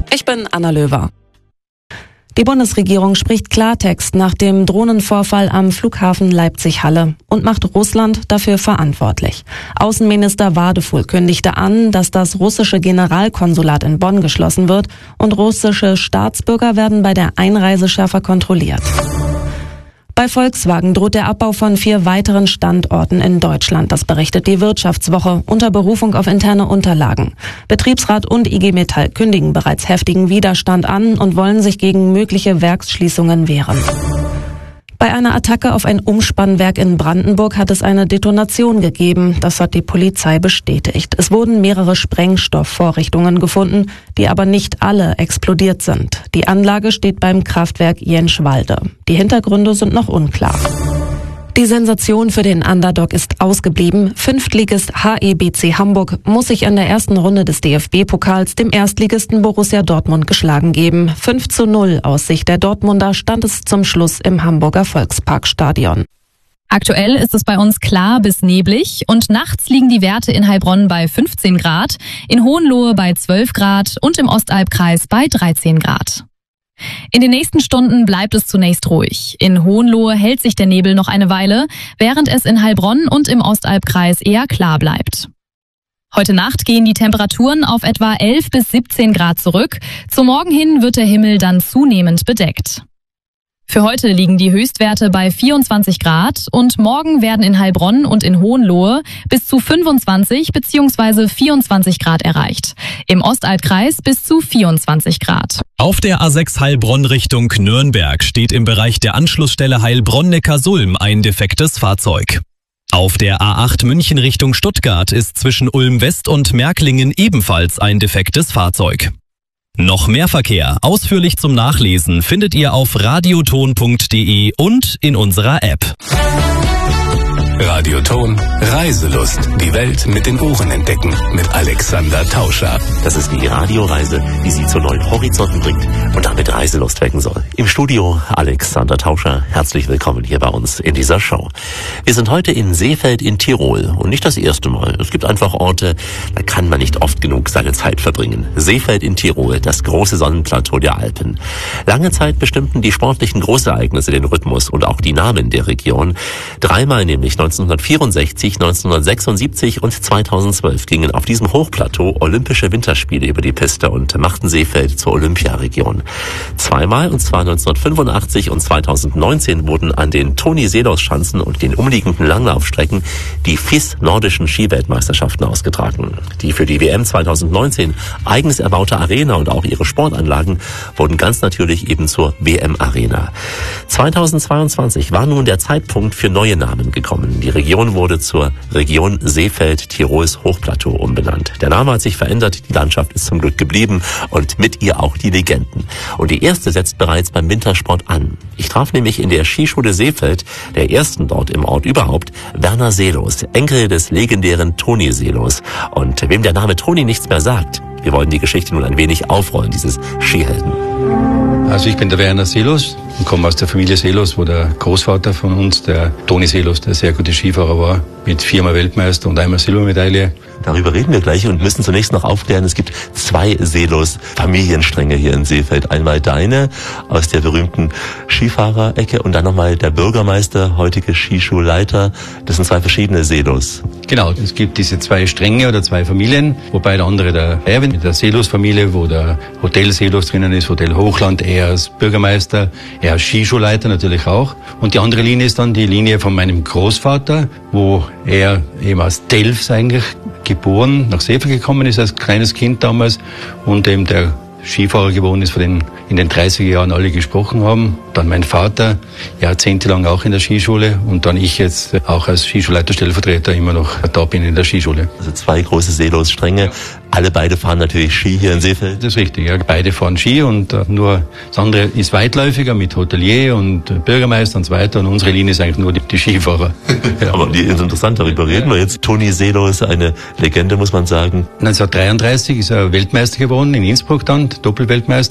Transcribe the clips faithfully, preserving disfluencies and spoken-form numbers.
Ich bin Anna Löwer. Die Bundesregierung spricht Klartext nach dem Drohnenvorfall am Flughafen Leipzig-Halle und macht Russland dafür verantwortlich. Außenminister Wadefuhl kündigte an, dass das russische Generalkonsulat in Bonn geschlossen wird und russische Staatsbürger werden bei der Einreise schärfer kontrolliert. Bei Volkswagen droht der Abbau von vier weiteren Standorten in Deutschland. Das berichtet die Wirtschaftswoche unter Berufung auf interne Unterlagen. Betriebsrat und I G Metall kündigen bereits heftigen Widerstand an und wollen sich gegen mögliche Werksschließungen wehren. Bei einer Attacke auf ein Umspannwerk in Brandenburg hat es eine Detonation gegeben. Das hat die Polizei bestätigt. Es wurden mehrere Sprengstoffvorrichtungen gefunden, die aber nicht alle explodiert sind. Die Anlage steht beim Kraftwerk Jenschwalde. Die Hintergründe sind noch unklar. Die Sensation für den Underdog ist ausgeblieben. Fünftligist H E B C Hamburg muss sich in der ersten Runde des D F B-Pokals dem Erstligisten Borussia Dortmund geschlagen geben. fünf zu null aus Sicht der Dortmunder stand es zum Schluss im Hamburger Volksparkstadion. Aktuell ist es bei uns klar bis neblig und nachts liegen die Werte in Heilbronn bei fünfzehn Grad, in Hohenlohe bei zwölf Grad und im Ostalbkreis bei dreizehn Grad. In den nächsten Stunden bleibt es zunächst ruhig. In Hohenlohe hält sich der Nebel noch eine Weile, während es in Heilbronn und im Ostalbkreis eher klar bleibt. Heute Nacht gehen die Temperaturen auf etwa elf bis siebzehn Grad zurück. Zum Morgen hin wird der Himmel dann zunehmend bedeckt. Für heute liegen die Höchstwerte bei vierundzwanzig Grad und morgen werden in Heilbronn und in Hohenlohe bis zu fünfundzwanzig bzw. vierundzwanzig Grad erreicht. Im Ostalbkreis bis zu vierundzwanzig Grad. Auf der A sechs Heilbronn Richtung Nürnberg steht im Bereich der Anschlussstelle Heilbronn-Neckarsulm ein defektes Fahrzeug. Auf der A acht München Richtung Stuttgart ist zwischen Ulm West und Märklingen ebenfalls ein defektes Fahrzeug. Noch mehr Verkehr, ausführlich zum Nachlesen, findet ihr auf radioton punkt de und in unserer App. Radioton, Reiselust. Die Welt mit den Ohren entdecken. Mit Alexander Tauscher. Das ist die Radioreise, die Sie zu neuen Horizonten bringt und damit Reiselust wecken soll. Im Studio Alexander Tauscher. Herzlich willkommen hier bei uns in dieser Show. Wir sind heute in Seefeld in Tirol und nicht das erste Mal. Es gibt einfach Orte, da kann man nicht oft genug seine Zeit verbringen. Seefeld in Tirol, das große Sonnenplateau der Alpen. Lange Zeit bestimmten die sportlichen Großereignisse den Rhythmus und auch die Namen der Region. Dreimal nämlich neunzehnhundertvierundsechzig, neunzehnhundertsechsundsiebzig und zweitausendzwölf gingen auf diesem Hochplateau Olympische Winterspiele über die Piste und machten Seefeld zur Olympiaregion. Zweimal, und zwar neunzehnhundertfünfundachtzig und zweitausendneunzehn, wurden an den Toni-Seelos-Schanzen und den umliegenden Langlaufstrecken die F I S nordischen Skiweltmeisterschaften ausgetragen. Die für die W M zweitausendneunzehn eigens erbaute Arena und auch ihre Sportanlagen wurden ganz natürlich eben zur W M-Arena. zweitausendzweiundzwanzig war nun der Zeitpunkt für neue Namen gekommen. Die Region wurde zur Region Seefeld-Tirols Hochplateau umbenannt. Der Name hat sich verändert, die Landschaft ist zum Glück geblieben und mit ihr auch die Legenden. Und die erste setzt bereits beim Wintersport an. Ich traf nämlich in der Skischule Seefeld, der ersten dort im Ort überhaupt, Werner Seelos, Enkel des legendären Toni Seelos. Und wem der Name Toni nichts mehr sagt, wir wollen die Geschichte nun ein wenig aufrollen, dieses Skihelden. Also ich bin der Werner Seelos und komme aus der Familie Seelos, wo der Großvater von uns, der Toni Seelos, der sehr gute Skifahrer war, mit viermal Weltmeister und einmal Silbermedaille. Darüber reden wir gleich und müssen zunächst noch aufklären, es gibt zwei Seelos-Familienstränge hier in Seefeld. Einmal deine aus der berühmten Skifahrerecke und dann nochmal der Bürgermeister, heutige Skischulleiter. Das sind zwei verschiedene Seelos. Genau, es gibt diese zwei Stränge oder zwei Familien, wobei der andere der Erwin mit der Seelos-Familie, wo der Hotel Seelos drinnen ist, Hotel Hochland, er als Bürgermeister, er als Skischulleiter natürlich auch. Und die andere Linie ist dann die Linie von meinem Großvater, wo er eben aus Delfs eigentlich geboren, nach Seefeld gekommen ist als kleines Kind damals und eben der Skifahrer geworden ist, von denen in den dreißiger Jahren alle gesprochen haben. Dann mein Vater, jahrzehntelang auch in der Skischule und dann ich jetzt auch als Skischulleiter Stellvertreter immer noch da bin in der Skischule. Also zwei große Seelos-Stränge. Ja. Alle beide fahren natürlich Ski hier in Seefeld. Das ist richtig, ja. Beide fahren Ski und uh, nur das andere ist weitläufiger mit Hotelier und uh, Bürgermeister und so weiter und unsere Linie ist eigentlich nur die, die Skifahrer. Ja, aber die ist interessant, darüber reden wir jetzt. Toni Seelos, eine Legende, muss man sagen. neunzehnhundertdreiunddreißig ist er Weltmeister geworden in Innsbruck dann, Doppelweltmeister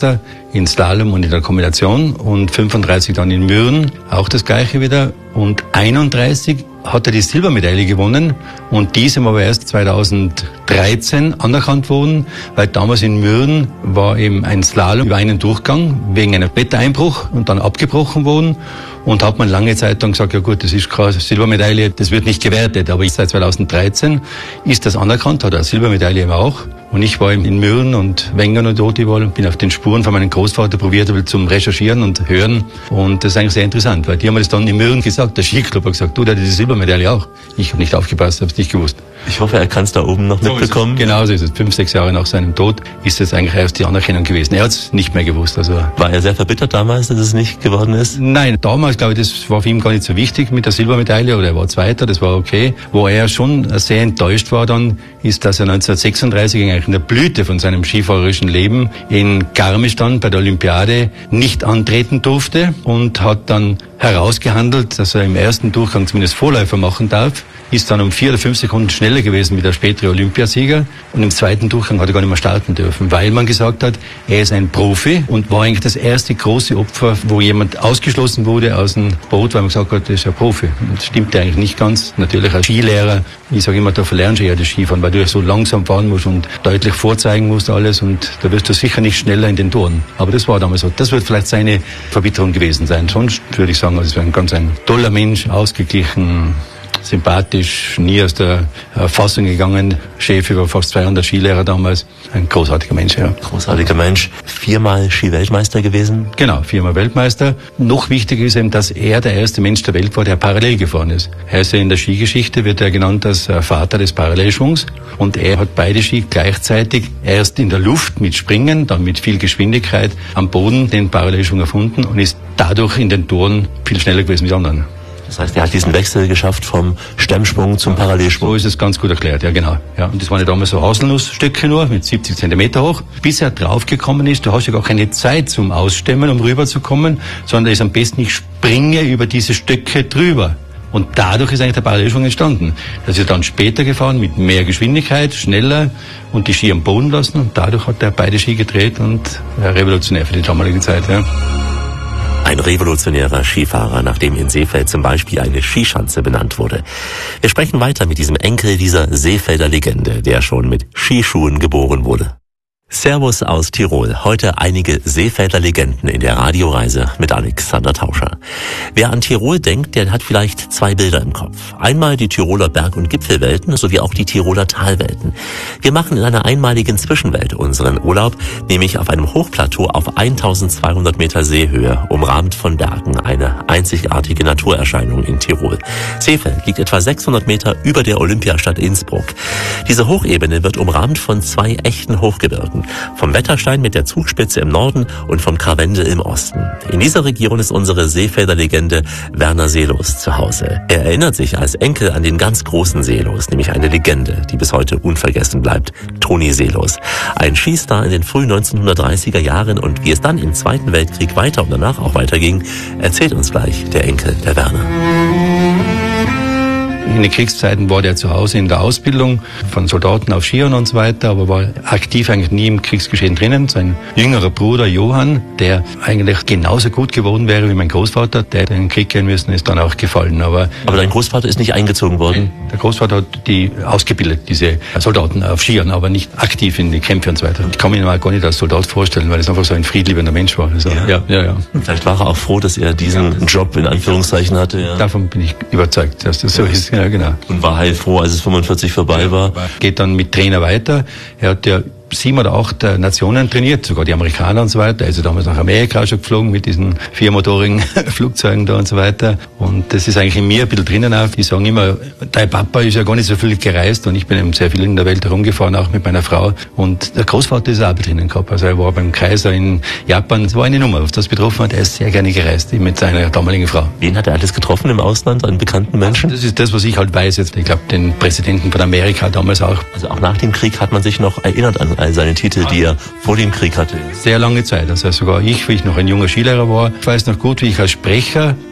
in Slalom und in der Kombination und fünfunddreißig dann in Mürren, auch das Gleiche wieder. Und einunddreißig hat er die Silbermedaille gewonnen und diese aber erst zweitausenddreizehn anerkannt worden, weil damals in Mürren war eben ein Slalom über einen Durchgang wegen einem Wettereinbruch und dann abgebrochen worden. Und hat man lange Zeit dann gesagt, ja gut, das ist keine Silbermedaille, das wird nicht gewertet. Aber seit zweitausenddreizehn ist das anerkannt, hat er eine Silbermedaille eben auch. Und ich war eben in Mürren und Wengen und dort überall und bin auf den Spuren von meinem Großvater probiert zum Recherchieren und Hören. Und das ist eigentlich sehr interessant, weil die haben mir das dann in Mürren gesagt, der Skiclub hat gesagt, du, der hat diese Silbermedaille auch. Ich habe nicht aufgepasst, habe es nicht gewusst. Ich hoffe, er kann es da oben noch so mitbekommen. Genau so ist es. Fünf, sechs Jahre nach seinem Tod ist es eigentlich erst die Anerkennung gewesen. Er hat es nicht mehr gewusst. Also war er sehr verbittert damals, dass es nicht geworden ist? Nein, damals, glaube ich, das war für ihn gar nicht so wichtig mit der Silbermedaille, oder er war Zweiter, das war okay. Wo er schon sehr enttäuscht war dann, ist, dass er neunzehnhundertsechsunddreißig eigentlich in der Blüte von seinem skifahrerischen Leben in Garmisch dann bei der Olympiade nicht antreten durfte und hat dann herausgehandelt, dass er im ersten Durchgang zumindest Vorläufer machen darf, ist dann um vier oder fünf Sekunden schneller gewesen wie der spätere Olympiasieger und im zweiten Durchgang hat er gar nicht mehr starten dürfen, weil man gesagt hat, er ist ein Profi und war eigentlich das erste große Opfer, wo jemand ausgeschlossen wurde aus dem Boot, weil man gesagt hat, das ist ein Profi. Und das stimmte eigentlich nicht ganz. Natürlich als Skilehrer, ich sage immer, da verlernst du ja das Skifahren, weil du ja so langsam fahren musst und deutlich vorzeigen musst alles und da wirst du sicher nicht schneller in den Toren. Aber das war damals so. Das wird vielleicht seine Verbitterung gewesen sein. Sonst würde ich sagen, also es war ein ganz ein toller Mensch, ausgeglichen, sympathisch, nie aus der Fassung gegangen, Chef über fast zweihundert Skilehrer damals. Ein großartiger Mensch, ja. Großartiger Mensch. Viermal Ski-Weltmeister gewesen? Genau, viermal Weltmeister. Noch wichtiger ist eben, dass er der erste Mensch der Welt war, der parallel gefahren ist. Er ist ja in der Skigeschichte, wird er genannt als Vater des Parallelschwungs. Und er hat beide Ski gleichzeitig erst in der Luft mit Springen, dann mit viel Geschwindigkeit am Boden den Parallelschwung erfunden und ist dadurch in den Toren viel schneller gewesen wie die anderen. Das heißt, er hat diesen Wechsel geschafft vom Stemmsprung zum Parallelschwung. So ist es ganz gut erklärt, ja genau. Ja, und das waren ja damals so Haselnussstücke nur, mit siebzig Zentimeter hoch. Bis er draufgekommen ist, du hast ja gar keine Zeit zum Ausstemmen, um rüberzukommen, sondern es ist am besten, ich springe über diese Stöcke drüber. Und dadurch ist eigentlich der Parallelschwung entstanden. Das ist dann später gefahren, mit mehr Geschwindigkeit, schneller und die Ski am Boden lassen. Und dadurch hat er beide Ski gedreht und ja, revolutionär für die damalige Zeit, ja. Ein revolutionärer Skifahrer, nach dem in Seefeld zum Beispiel eine Skischanze benannt wurde. Wir sprechen weiter mit diesem Enkel dieser Seefelder Legende, der schon mit Skischuhen geboren wurde. Servus aus Tirol. Heute einige Seefelder Legenden in der Radioreise mit Alexander Tauscher. Wer an Tirol denkt, der hat vielleicht zwei Bilder im Kopf. Einmal die Tiroler Berg- und Gipfelwelten sowie auch die Tiroler Talwelten. Wir machen in einer einmaligen Zwischenwelt unseren Urlaub, nämlich auf einem Hochplateau auf eintausendzweihundert Meter Seehöhe, umrahmt von Bergen, eine einzigartige Naturerscheinung in Tirol. Seefeld liegt etwa sechshundert Meter über der Olympiastadt Innsbruck. Diese Hochebene wird umrahmt von zwei echten Hochgebirgen. Vom Wetterstein mit der Zugspitze im Norden und vom Karwendel im Osten. In dieser Region ist unsere Seefelder Legende Werner Seelos zu Hause. Er erinnert sich als Enkel an den ganz großen Seelos, nämlich eine Legende, die bis heute unvergessen bleibt, Toni Seelos. Ein Skistar in den frühen neunzehnhundertdreißiger Jahren und wie es dann im Zweiten Weltkrieg weiter und danach auch weiterging, erzählt uns gleich der Enkel, der Werner. In den Kriegszeiten war der zu Hause in der Ausbildung von Soldaten auf Skiern und so weiter, aber war aktiv eigentlich nie im Kriegsgeschehen drinnen. Sein jüngerer Bruder Johann, der eigentlich genauso gut geworden wäre wie mein Großvater, der in den Krieg gehen müssen, ist dann auch gefallen. Aber, aber dein Großvater ist nicht eingezogen worden? Der Großvater hat die ausgebildet, diese Soldaten auf Skiern, aber nicht aktiv in die Kämpfe und so weiter. Ich kann mich mal gar nicht als Soldat vorstellen, weil es einfach so ein friedliebender Mensch war. Also, ja. Ja, ja, ja. Vielleicht war er auch froh, dass er diesen Job in Anführungszeichen hatte. Ja. Davon bin ich überzeugt, dass das so ist. Ja, genau. Und war heilfroh, als es fünfundvierzig vorbei war. Geht dann mit Trainer weiter. Er hat ja sieben oder acht Nationen trainiert, sogar die Amerikaner und so weiter. Also damals nach Amerika schon geflogen mit diesen viermotorigen Flugzeugen da und so weiter. Und das ist eigentlich in mir ein bisschen drinnen auch. Die sagen immer, dein Papa ist ja gar nicht so viel gereist und ich bin eben sehr viel in der Welt herumgefahren, auch mit meiner Frau. Und der Großvater ist auch drinnen gehabt. Also er war beim Kaiser in Japan. Das war eine Nummer, was das betroffen hat. Er ist sehr gerne gereist mit seiner damaligen Frau. Wen hat er alles getroffen im Ausland, an bekannten Menschen? Das ist das, was ich halt weiß jetzt. Ich glaube, den Präsidenten von Amerika damals auch. Also auch nach dem Krieg hat man sich noch erinnert an all seine Titel, die er vor dem Krieg hatte. Sehr lange Zeit. Also sogar ich, wie ich noch ein junger Skilehrer war, ich weiß noch gut, wie ich als Sprecher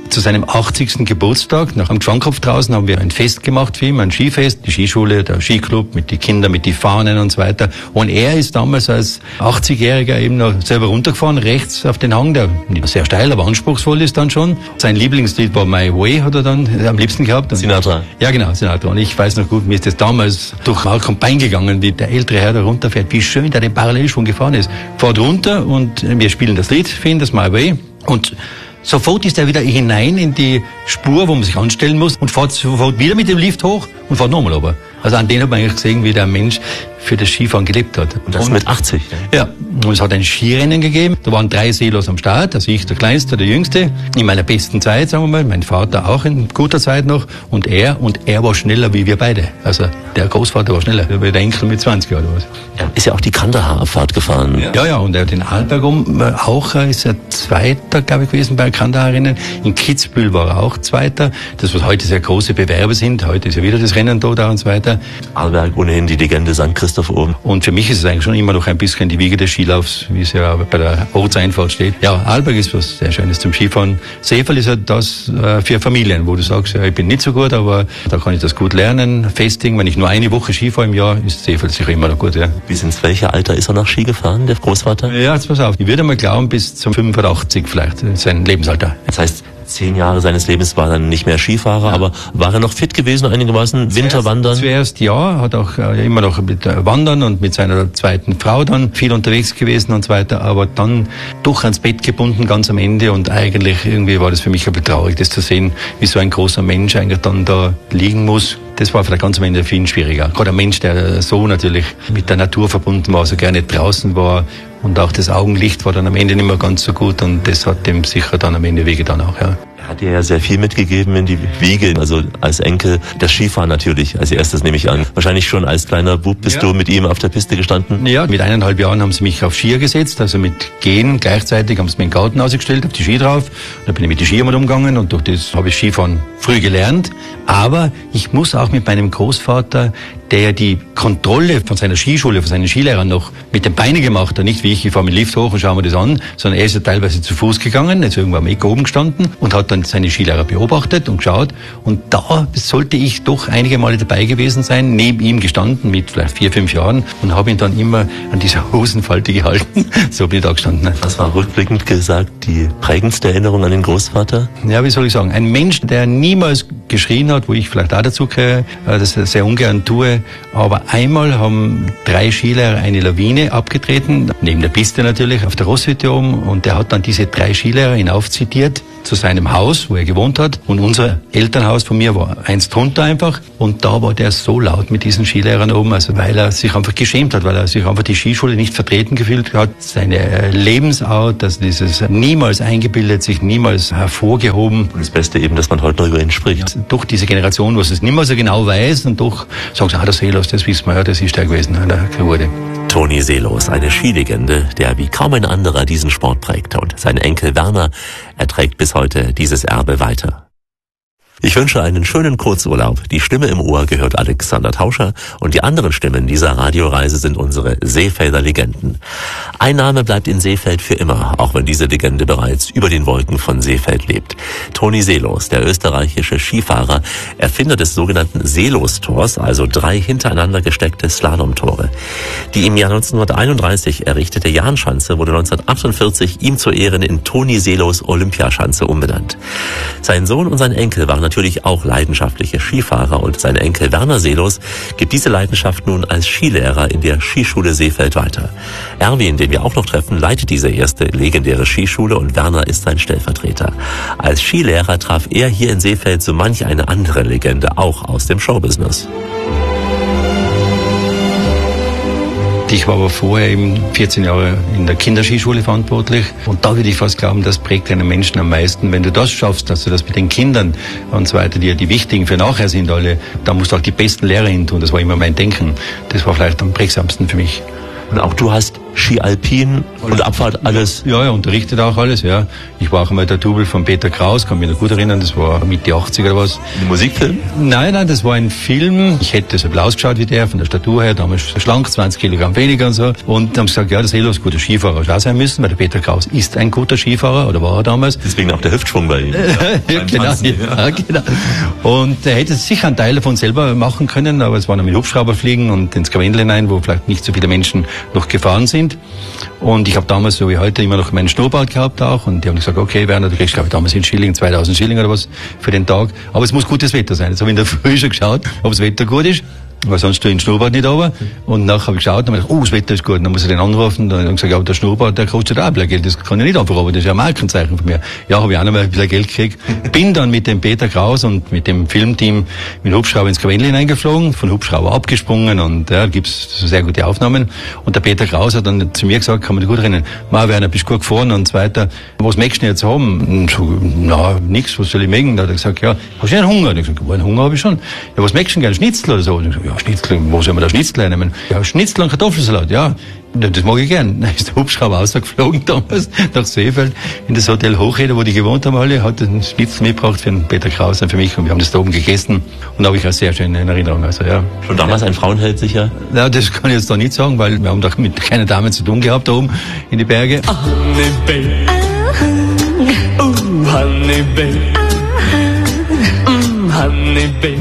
Zu seinem achtzigsten Geburtstag, nach dem Schwankopf draußen, haben wir ein Fest gemacht für ihn, ein Skifest, die Skischule, der Skiclub mit den Kindern, mit den Fahnen und so weiter. Und er ist damals als achtzigjähriger eben noch selber runtergefahren, rechts auf den Hang, der nicht sehr steil, aber anspruchsvoll ist dann schon. Sein Lieblingslied war My Way, hat er dann am liebsten gehabt. Und Sinatra. Ja, genau, Sinatra. Und ich weiß noch gut, mir ist das damals durch Mark und Bein gegangen, wie der ältere Herr da runterfährt, wie schön der den Parallelschwung gefahren ist. Fährt runter und wir spielen das Lied für ihn, das My Way. Und sofort ist er wieder hinein in die Spur, wo man sich anstellen muss und fährt sofort wieder mit dem Lift hoch und fährt nochmal runter. Also an den hat man eigentlich gesehen, wie der Mensch für das Skifahren gelebt hat. Und das und, mit achtzig? Ja. Und es hat ein Skirennen gegeben. Da waren drei Seelos am Start. Also ich, der Kleinste, der Jüngste. In meiner besten Zeit, sagen wir mal. Mein Vater auch in guter Zeit noch. Und er. Und er war schneller wie wir beide. Also der Großvater war schneller. Wie der Enkel mit zwanzig oder was. Er ist ja auch die Kandahar-Abfahrt gefahren. Ja, ja. Und er hat den Arlberg um. Auch ist er Zweiter, glaube ich, gewesen bei Kandahar-Rennen. In Kitzbühel war er auch Zweiter. Das, was heute sehr große Bewerbe sind. Heute ist ja wieder das Rennen da und so weiter. Arlberg, ohnehin die Legende Sankt Christoph oben. Und für mich ist es eigentlich schon immer noch ein bisschen die Wiege des Skilaufs, wie es ja bei der Ortseinfahrt steht. Ja, Arlberg ist was sehr Schönes zum Skifahren. Seefeld ist ja das äh, für Familien, wo du sagst, ja, ich bin nicht so gut, aber da kann ich das gut lernen, festigen. Wenn ich nur eine Woche Ski fahre im Jahr, ist Seefeld sicher immer noch gut, ja. Bis ins welche Alter ist er noch Ski gefahren, der Großvater? Ja, jetzt pass auf. Ich würde mal glauben, bis zum fünfundachtzig vielleicht, sein Lebensalter. Das heißt, zehn Jahre seines Lebens war dann nicht mehr Skifahrer, ja. Aber war er noch fit gewesen, einigermaßen Winterwandern? Zuerst ja, hat auch äh, immer noch mit äh, Wandern und mit seiner zweiten Frau dann viel unterwegs gewesen und so weiter, aber dann doch ans Bett gebunden ganz am Ende und eigentlich irgendwie war das für mich ein bisschen traurig, das zu sehen, wie so ein großer Mensch eigentlich dann da liegen muss. Das war vielleicht ganz am Ende für ihn schwieriger. Gerade ein Mensch, der so natürlich mit der Natur verbunden war, so gerne draußen war und auch das Augenlicht war dann am Ende nicht mehr ganz so gut und das hat dem sicher dann am Ende wehgetan auch, ja. Er hat dir ja sehr viel mitgegeben in die Wiege, also als Enkel. Das Skifahren natürlich, als erstes nehme ich an. Wahrscheinlich schon als kleiner Bub bist ja. du mit ihm auf der Piste gestanden? Ja, mit eineinhalb Jahren haben sie mich auf Skier gesetzt, also mit Gehen gleichzeitig haben sie mich in den Garten ausgestellt, auf die Ski drauf. Da bin ich mit den Skiern umgegangen und durch das habe ich Skifahren früh gelernt. Aber ich muss auch mit meinem Großvater, der die Kontrolle von seiner Skischule, von seinen Skilehrern noch mit den Beinen gemacht hat, nicht wie ich, ich fahre mit dem Lift hoch und schaue mir das an, sondern er ist ja teilweise zu Fuß gegangen, jetzt irgendwo am Eck oben gestanden und hat dann seine Skilehrer beobachtet und geschaut und da sollte ich doch einige Male dabei gewesen sein, neben ihm gestanden mit vielleicht vier, fünf Jahren und habe ihn dann immer an dieser Hosenfalte gehalten, so bin ich da gestanden. Was war rückblickend gesagt die prägendste Erinnerung an den Großvater? Ja, wie soll ich sagen, ein Mensch, der niemals geschrien hat, wo ich vielleicht auch dazu gehöre, das sehr ungern tue, aber einmal haben drei Skilehrer eine Lawine abgetreten, neben der Piste natürlich, auf der Rosshütte oben und der hat dann diese drei Skilehrer hinaufzitiert zu seinem Haus, wo er gewohnt hat und unser Elternhaus von mir war eins drunter einfach und da war der so laut mit diesen Skilehrern oben, also weil er sich einfach geschämt hat, weil er sich einfach die Skischule nicht vertreten gefühlt hat, seine Lebensart, also dieses niemals eingebildet, sich niemals hervorgehoben. Und das Beste eben, dass man heute noch über ihn spricht. Ja, doch diese Generation, was es nicht mehr so genau weiß und doch sagt, ah, der Seelos, das wissen wir ja, das ist der gewesen, der wurde. Toni Seelos, eine Skilegende, der wie kaum ein anderer diesen Sport prägte und sein Enkel Werner, er trägt bis heute dieses Erbe weiter. Ich wünsche einen schönen Kurzurlaub. Die Stimme im Ohr gehört Alexander Tauscher und die anderen Stimmen dieser Radioreise sind unsere Seefelder Legenden. Ein Name bleibt in Seefeld für immer, auch wenn diese Legende bereits über den Wolken von Seefeld lebt. Toni Seelos, der österreichische Skifahrer, Erfinder des sogenannten Seelos-Tors, also drei hintereinander gesteckte Slalomtore. Die im Jahr neunzehnhunderteinunddreißig errichtete Jahnschanze wurde neunzehnhundertachtundvierzig ihm zu Ehren in Toni Seelos Olympiaschanze umbenannt. Sein Sohn und sein Enkel waren natürlich auch leidenschaftliche Skifahrer und sein Enkel Werner Seelos gibt diese Leidenschaft nun als Skilehrer in der Skischule Seefeld weiter. Erwin, den wir auch noch treffen, leitet diese erste legendäre Skischule und Werner ist sein Stellvertreter. Als Skilehrer traf er hier in Seefeld so manch eine andere Legende, auch aus dem Showbusiness. Ich war aber vorher eben vierzehn Jahre in der Kinderskischule verantwortlich und da würde ich fast glauben, das prägt einen Menschen am meisten. Wenn du das schaffst, dass du das mit den Kindern und so weiter, die ja die wichtigen für nachher sind alle, da musst du auch die besten Lehrer hin tun. Das war immer mein Denken. Das war vielleicht am prägsamsten für mich. Und auch du hast Ski Alpin und Abfahrt, alles? Ja, ja, unterrichtet auch alles, ja. Ich war auch einmal der Double von Peter Kraus, kann mich noch gut erinnern, das war Mitte achtziger oder was. Ein Musikfilm? Nein, nein, das war ein Film. Ich hätte so ein bisschen ausgeschaut wie der, von der Statur her, damals schlank, zwanzig Kilogramm weniger und so. Und dann haben sie gesagt, ja, der Seelos, guter Skifahrer auch sein müssen, weil der Peter Kraus ist ein guter Skifahrer, oder war er damals. Deswegen auch der Hüftschwung bei ihm. Ja, genau, Tanzen, ja, genau. Und er hätte sicher einen Teil davon selber machen können, aber es war noch mit Hubschrauber fliegen und ins Karwendel hinein, wo vielleicht nicht so viele Menschen noch gefahren sind. Und ich habe damals, so wie heute, immer noch meinen Schnurrbart gehabt auch. Und die haben gesagt, okay, Werner, du kriegst, glaube ich, damals in Schilling, zweitausend Schilling oder was für den Tag. Aber es muss gutes Wetter sein. Jetzt habe ich in der Früh schon geschaut, ob das Wetter gut ist. Weil sonst tue ich den Schnurrbart nicht runter. Und nachher habe ich geschaut und habe gedacht, oh, das Wetter ist gut. Und dann muss ich den anrufen. Dann habe ich gesagt, ja, der Schnurrbart, der kostet auch ein bisschen Geld. Das kann ich nicht einfach runter. Das ist ja ein Markenzeichen von mir. Ja, habe ich auch noch mal ein bisschen Geld gekriegt. Bin dann mit dem Peter Kraus und mit dem Filmteam mit dem Hubschrauber ins Karwendel hineingeflogen, von Hubschrauber abgesprungen und ja, da gibt's sehr gute Aufnahmen. Und der Peter Kraus hat dann zu mir gesagt, kann man dich gut erinnern, Ma, Werner, bist gut gefahren und so weiter. Was möchtest du denn jetzt haben? Und so, na, nix, was soll ich mögen? Da hat er gesagt, ja, hast du einen Hunger? Und ich gesagt, einen Hunger habe ich schon. Ja, was möchtest du denn gerne? Schnitzel oder so? Und ich gesagt, ja, Schnitzel, wo soll man da Schnitzel nehmen? Ja, Schnitzel und Kartoffelsalat, ja. Das mag ich gern. Dann ist der Hubschrauber rausgeflogen damals nach Seefeld in das Hotel Hochheder, wo die gewohnt haben alle, hat einen Schnitzel mitgebracht für den Peter Kraus und für mich und wir haben das da oben gegessen und da habe ich auch sehr schön in Erinnerung. Also, ja. Schon damals ein Frauenheld sicher? Ja, das kann ich jetzt da nicht sagen, weil wir haben doch mit keinen Damen zu tun gehabt da oben in die Berge. Honeybell, oh Honeybell, mm, Honeybell.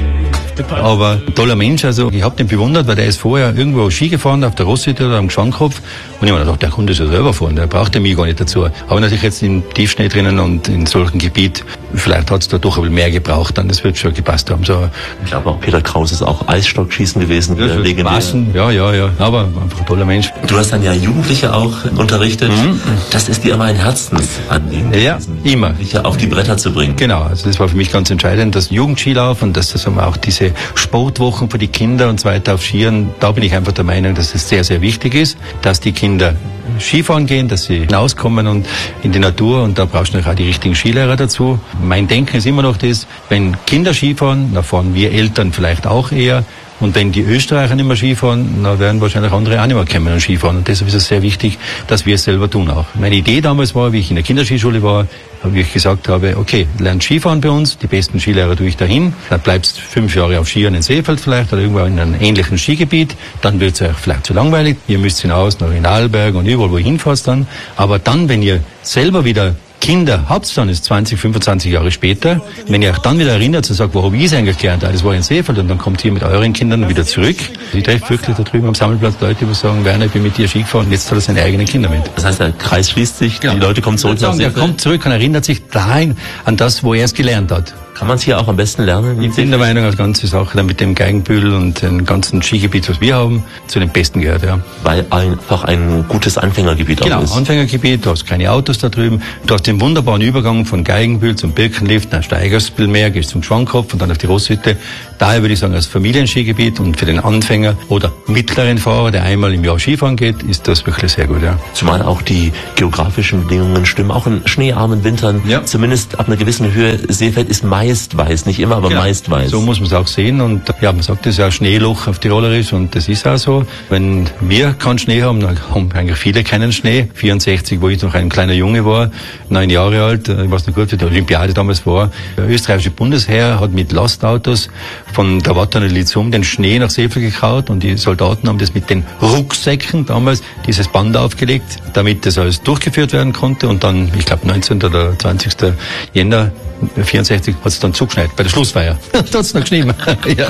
Aber ein toller Mensch, also ich habe den bewundert, weil der ist vorher irgendwo Ski gefahren auf der Rosshütte oder am Schwankopf und ich habe mir gedacht, der konnte es ja selber fahren, der braucht ja mich gar nicht dazu. Aber natürlich jetzt im Tiefschnee drinnen und in solchem Gebiet, vielleicht hat es da doch ein bisschen mehr gebraucht, dann das wird schon gepasst haben. So. Ich glaube auch Peter Kraus ist auch Eisstockschießen gewesen. Ja, legendär. Ja, ja, ja, aber einfach ein toller Mensch. Du hast dann ja Jugendliche auch unterrichtet. Mhm. Das ist dir immer ein Herzensanliegen, ja, immer. Jugendliche auf die Bretter zu bringen. Genau, also das war für mich ganz entscheidend, das Jugendskilauf und das, das haben wir auch diese Sportwochen für die Kinder und so weiter auf Skiern, da bin ich einfach der Meinung, dass es sehr, sehr wichtig ist, dass die Kinder Skifahren gehen, dass sie hinauskommen und in die Natur und da brauchst du natürlich auch die richtigen Skilehrer dazu. Mein Denken ist immer noch das, wenn Kinder Skifahren, dann fahren wir Eltern vielleicht auch eher. Und wenn die Österreicher nicht mehr Skifahren, dann werden wahrscheinlich andere auch nicht mehr kommen und Skifahren. Und deshalb ist es sehr wichtig, dass wir es selber tun auch. Meine Idee damals war, wie ich in der Kinderskischule war, wie ich gesagt habe, okay, lernt Skifahren bei uns, die besten Skilehrer tue ich dahin, dann bleibst fünf Jahre auf Skiern in Seefeld vielleicht oder irgendwo in einem ähnlichen Skigebiet, dann wird es euch vielleicht zu langweilig, ihr müsst hinaus nach Inalberg und überall, wo ihr hinfahrt dann. Aber dann, wenn ihr selber wieder Kinder habt, dann ist zwanzig, fünfundzwanzig Jahre später, wenn ihr euch dann wieder erinnert und sagt, wo habe ich es eigentlich gelernt? Das war in Seefeld und dann kommt ihr mit euren Kindern wieder zurück. Ich treffe wirklich da drüben am Sammelplatz Leute, die sagen, Werner, ich bin mit dir Ski gefahren und jetzt hat er seine eigenen Kinder mit. Das heißt, der Kreis schließt sich, genau. Die Leute kommen zurück nach Seefeld? Er kommt zurück und erinnert sich dahin an das, wo er es gelernt hat. Kann man es hier auch am besten lernen? Ich bin der Meinung, als ganze Sache dann mit dem Geigenbühl und dem ganzen Skigebiet, was wir haben, zu den Besten gehört, ja. Weil einfach ein gutes Anfängergebiet genau, auch ist. Genau, Anfängergebiet, du hast keine Autos da drüben, du hast den wunderbaren Übergang von Geigenbühl zum Birkenlift, dann steigerst du ein bisschen mehr, gehst zum Schwankopf und dann auf die Rosshütte. Daher würde ich sagen, als Familienskigebiet und für den Anfänger oder mittleren Fahrer, der einmal im Jahr Skifahren geht, ist das wirklich sehr gut, ja. Zumal auch die geografischen Bedingungen stimmen, auch in schneearmen Wintern, ja. Zumindest ab einer gewissen Höhe. Seefeld ist meist weiß, nicht immer, aber genau. meist weiß. So muss man es auch sehen und ja, man sagt, das ist ja ein Schneeloch auf Tirolerisch und das ist auch so. Wenn wir keinen Schnee haben, dann haben eigentlich viele keinen Schnee. vierundsechzig, wo ich noch ein kleiner Junge war, neun Jahre alt, ich weiß noch gut, wie die Olympiade damals war. Der österreichische Bundesheer hat mit Lastautos von der Wattana Lizum den Schnee nach Seefeld gekaut und die Soldaten haben das mit den Rucksäcken damals dieses Band aufgelegt, damit das alles durchgeführt werden konnte und dann, ich glaube, neunzehnten oder zwanzigsten Jänner vierundsechzig hat es dann zugeschneit, bei der Schlussfeier. Da hat es noch geschnien. Ja.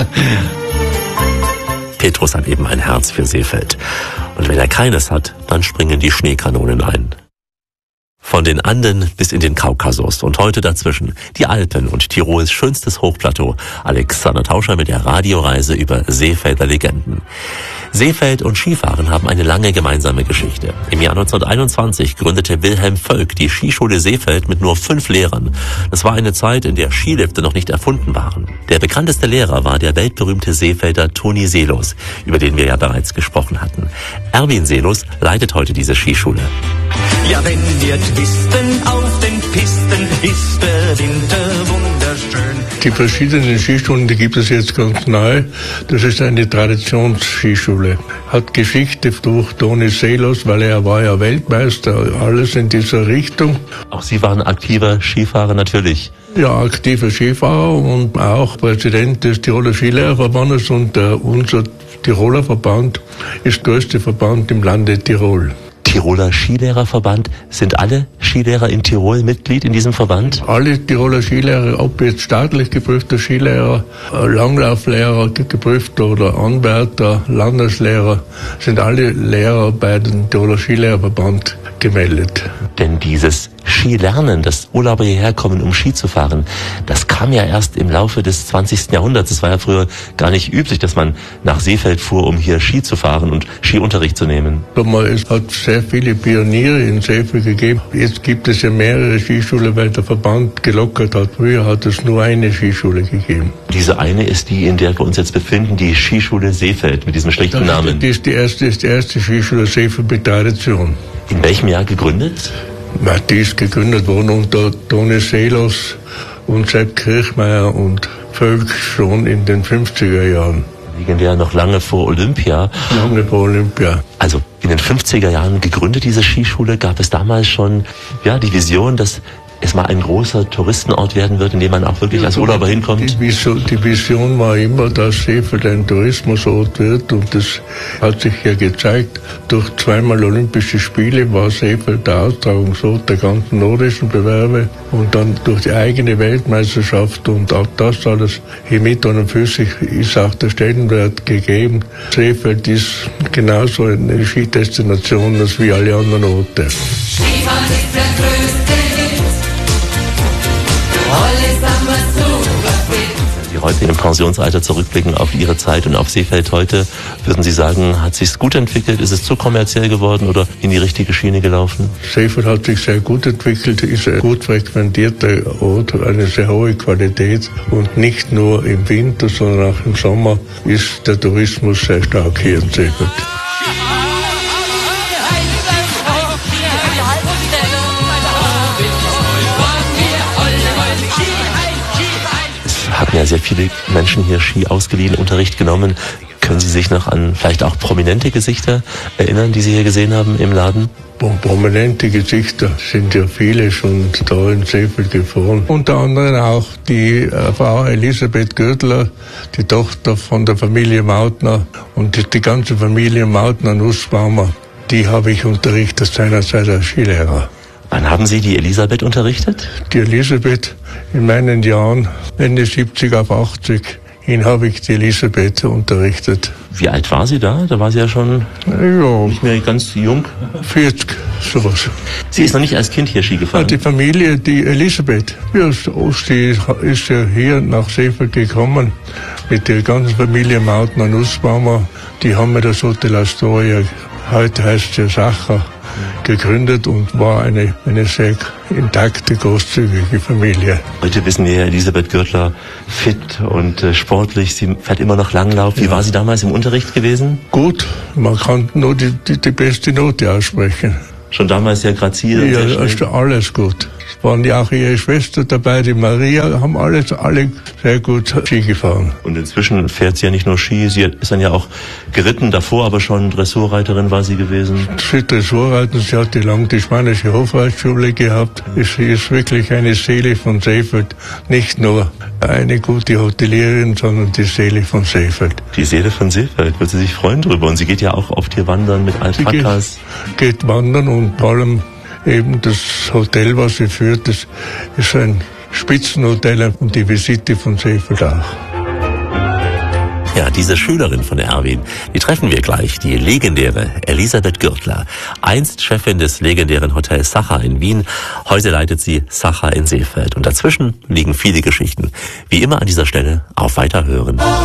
Petrus hat eben ein Herz für Seefeld. Und wenn er keines hat, dann springen die Schneekanonen ein. Von den Anden bis in den Kaukasus und heute dazwischen die Alpen und Tirols schönstes Hochplateau. Alexander Tauscher mit der Radioreise über Seefelder Legenden. Seefeld und Skifahren haben eine lange gemeinsame Geschichte. Im Jahr neunzehnhunderteinundzwanzig gründete Wilhelm Völk die Skischule Seefeld mit nur fünf Lehrern. Das war eine Zeit, in der Skilifte noch nicht erfunden waren. Der bekannteste Lehrer war der weltberühmte Seefelder Toni Seelos, über den wir ja bereits gesprochen hatten. Erwin Seelos leitet heute diese Skischule. Ja, wenn wir twisten auf den Pisten, ist der Winter wunderschön. Die verschiedenen Skischulen, die gibt es jetzt ganz neu. Das ist eine Traditionsskischule. Hat Geschichte durch Toni Seelos, weil er war ja Weltmeister, alles in dieser Richtung. Auch Sie waren aktiver Skifahrer natürlich. Ja, aktiver Skifahrer und auch Präsident des Tiroler Skilehrerverbandes, und äh, unser Tiroler Verband ist der größte Verband im Lande Tirol. Tiroler Skilehrerverband, sind alle Skilehrer in Tirol Mitglied in diesem Verband? Alle Tiroler Skilehrer, ob jetzt staatlich geprüfter Skilehrer, Langlauflehrer geprüft oder Anwärter, Landeslehrer, sind alle Lehrer bei dem Tiroler Skilehrerverband gemeldet. Denn dieses Skilernen, dass Urlauber hierher kommen, um Ski zu fahren, das kam ja erst im Laufe des zwanzigsten Jahrhunderts. Es war ja früher gar nicht üblich, dass man nach Seefeld fuhr, um hier Ski zu fahren und Skiunterricht zu nehmen. Es hat sehr viele Pioniere in Seefeld gegeben. Jetzt gibt es ja mehrere Skischulen, weil der Verband gelockert hat. Früher hat es nur eine Skischule gegeben. Diese eine ist die, in der wir uns jetzt befinden, die Skischule Seefeld mit diesem schlichten das Namen. Das ist die erste, ist die erste Skischule Seefeld mit Tradition. In welchem Jahr gegründet? Na, die ist gegründet worden unter Toni Seelos und Sepp Kirchmeier und Völk schon in den fünfziger Jahren. Legendär noch lange vor Olympia. Lange vor Olympia. Also in den fünfziger Jahren gegründet, diese Skischule, gab es damals schon ja die Vision, dass es mal ein großer Touristenort werden wird, in dem man auch wirklich ja, als Urlauber hinkommt? Die Vision, die Vision war immer, dass Seefeld ein Tourismusort wird, und das hat sich ja gezeigt. Durch zweimal Olympische Spiele war Seefeld der Austragungsort der ganzen nordischen Bewerbe, und dann durch die eigene Weltmeisterschaft und auch das alles hier mit und für sich ist auch der Stellenwert gegeben. Seefeld ist genauso eine Skidestination als wie alle anderen Orte. Skifahren ist der größte Hit. Sie heute im Pensionsalter zurückblicken auf Ihre Zeit und auf Seefeld heute, würden Sie sagen, hat sich's gut entwickelt? Ist es zu kommerziell geworden oder in die richtige Schiene gelaufen? Seefeld hat sich sehr gut entwickelt, ist ein gut frequentierter Ort, eine sehr hohe Qualität, und nicht nur im Winter, sondern auch im Sommer ist der Tourismus sehr stark hier in Seefeld. Haben ja sehr viele Menschen hier Ski ausgeliehen, Unterricht genommen. Können Sie sich noch an vielleicht auch prominente Gesichter erinnern, die Sie hier gesehen haben im Laden? Prominente Gesichter sind ja viele schon da in Seefeld gefahren. Unter anderem auch die äh, Frau Elisabeth Gürtler, die Tochter von der Familie Mautner, und die, die ganze Familie Mautner-Nussbaumer, die habe ich unterrichtet seinerzeit als Skilehrer. Wann haben Sie die Elisabeth unterrichtet? Die Elisabeth in meinen Jahren, Ende siebzig auf achtzig, ihn habe ich die Elisabeth unterrichtet. Wie alt war sie da? Da war sie ja schon ja, nicht mehr ganz jung. vierzig, sowas. Sie ist noch nicht als Kind hier Ski gefahren? Ja, die Familie, die Elisabeth, ja, sie ist ja hier nach Seefeld gekommen mit der ganzen Familie Mautner-Nussbaumer. Die haben mir das Hotel Astoria, heute heißt es ja Sacher, gegründet und war eine, eine sehr intakte, großzügige Familie. Heute wissen wir, Elisabeth Gürtler fit und äh, sportlich, sie fährt immer noch Langlauf. Wie ja. war sie damals im Unterricht gewesen? Gut, man kann nur die, die, die beste Note aussprechen. Schon damals ja grazil? Ja, ist alles gut. Es waren ja auch ihre Schwester dabei, die Maria, haben alles, alle sehr gut Ski gefahren. Und inzwischen fährt sie ja nicht nur Ski, sie ist dann ja auch geritten, davor aber schon Dressurreiterin war sie gewesen. Sie Dressurreiten, sie hat lang die spanische Hofreitschule gehabt. Sie ist wirklich eine Seele von Seefeld, nicht nur eine gute Hotelierin, sondern die Seele von Seefeld. Die Seele von Seefeld, wird sie sich freuen drüber, und sie geht ja auch oft hier wandern mit Alpakas. Geht, geht wandern, und vor allem eben das Hotel, was sie führt, das ist ein Spitzenhotel, und die Visite von Seefeld auch. Ja, diese Schülerin von der Erwin, die treffen wir gleich, die legendäre Elisabeth Gürtler. Einst Chefin des legendären Hotels Sacher in Wien, heute leitet sie Sacher in Seefeld. Und dazwischen liegen viele Geschichten. Wie immer an dieser Stelle auf Weiterhören.